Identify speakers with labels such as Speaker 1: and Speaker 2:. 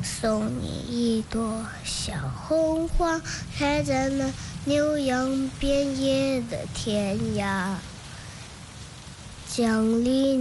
Speaker 1: 送你一朵小红花，开在那牛羊遍野的天涯。奖励